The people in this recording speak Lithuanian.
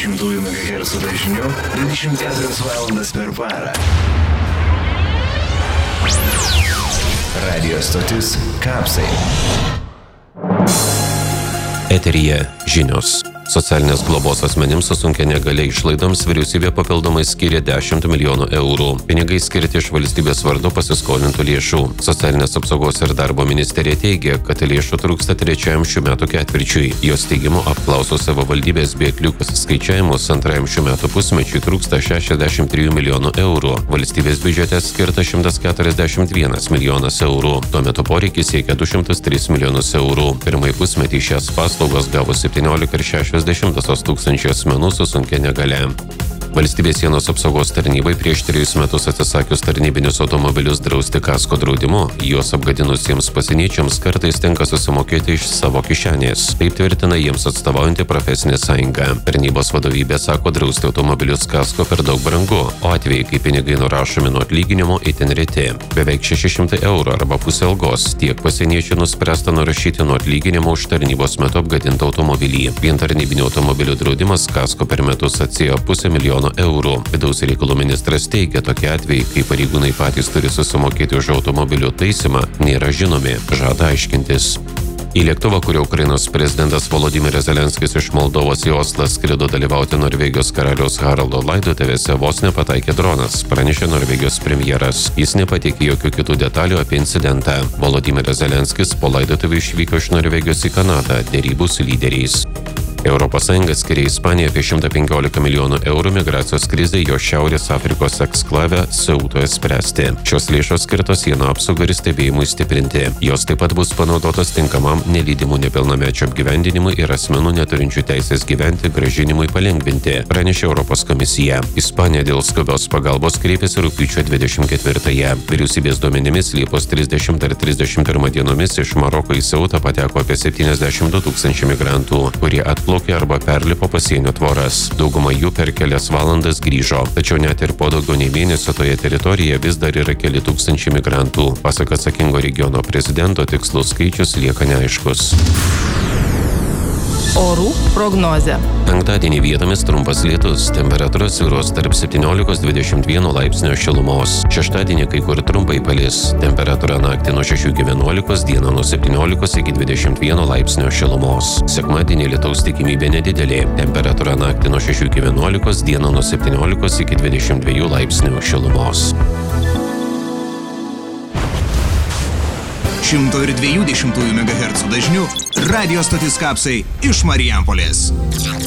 102,2 MHz dažniu 24 valandas per parą. Radio stotis Kapsai. Eteryje žinios. Socialinės globos asmenims su sunkia negalia išlaidoms vyriausybė papildomai skiria 10 milijonų eurų. Pinigai skirti iš valstybės vardu pasiskolintų lėšų. Socialinės apsaugos ir darbo ministerija teigia, kad lėšų trūksta trečiajam šių metų ketvirčiui. Jos teigimu apklausos savivaldybės bei atlikus skaičiavimus antrajam šių metų pusmečiui trūksta 63 milijonų eurų. Valstybės biudžete skirta 141 milijonas eurų. Tuo metu poreikis siekia 203 milijonus eurų. Pirmąjį pusmetį šias paslaugas gavo 17,6 tūkstančių asmenų su sunkia negalia. Valstybės sienos apsaugos tarnybai prieš 3 metus atsisakius tarnybinius automobilius drausti kasko draudimu, juos apgadinusiems pasieniečiams kartais tenka susimokėti iš savo kišenės. Taip tvirtina jiems atstovaujanti profesinė sąjunga. Tarnybos vadovybė sako, drausti automobilius kasko per daug brangu, o atvejai, kai pinigai nurašomi nuo atlyginimo, itin reti. Beveik 600 eurų arba pusė algos tiek pasieniečių nuspręsta nurašyti nuo atlyginimo už tarnybos metu apgadintą automobilį. Vien tarnybinių automobilių draudimas kasko per metus atsiėjo 500 000 eurų. Vidaus reikalų ministras teigia, tokie atvejai, kai pareigūnai patys turi susimokėti už automobilių taisymą, nėra žinomi, žada aiškintis. Į lėktuvą, kurio Ukrainos prezidentas Volodymyras Zelenskis iš Moldovos į Oslą skrido dalyvauti Norvegijos karaliaus Haraldo laidotuvėse, vos nepataikė dronas, pranešė Norvegijos premjeras. Jis nepateikė jokių kitų detalių apie incidentą. Volodymyras Zelenskis po laidotuvių išvyko iš Norvegijos į Kanadą dėrybų su lyderiais. Europos Sąjunga skiria Ispanijai apie 115 milijonų eurų migracijos krizai jo Šiaurės Afrikos eksklave Ceutoje spręsti. Šios lėšos skirtos sienų apsaugai ir stebėjimui stiprinti. Jos taip pat bus panaudotos tinkamam nelydimų nepilnamečių apgyvendinimui ir asmenų neturinčių teisės gyventi grąžinimui palengvinti, pranešė Europos komisija. Ispanija dėl skubios pagalbos kreipėsi rugpjūčio 24-ąją. Vyriausybės duomenimis Liepos 30 ar 31 dienomis iš Maroko į Ceutą pateko apie 72 tūkstančių migrantų, kurie atplaukė arba perlipo pasienio tvoras. Dauguma jų per kelias valandas grįžo. Tačiau net ir po daugiau nei mėnesio toje teritorijoje vis dar yra keli tūkstančiai migrantų. Pasak atsakingo regiono prezidento, tikslus skaičius lieka neaiškus. Orų prognozė. Penktadienį vietomis trumpas lietus, temperatūra svyruos tarp 17–21 laipsnio šilumos. Šeštadienį kai kur trumpai palis, temperatūra naktį nuo 6 iki 11, dieną nuo 17 iki 21 laipsnio šilumos. Sekmadienį lietaus tikimybė nedidelė, temperatūra naktį nuo 6 iki 11, dieną nuo 17 iki 22 laipsnių šilumos. 102,2 MHz dažniu radio stotis Kapsai iš Marijampolės.